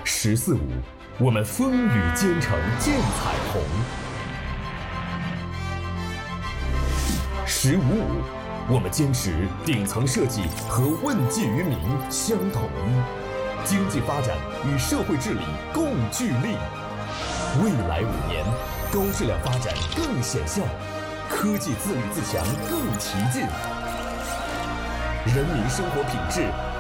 “十四五”，我们风雨兼程见彩虹；“15五”，我们坚持顶层设计和问计于民相统一，经济发展与社会治理共聚力。未来5年，高质量发展更显效，科技自立自强更提劲，人民生活品质